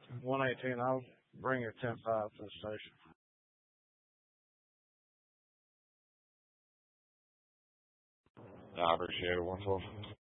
118. I'll bring your 10-5 to the station. I appreciate it. 112.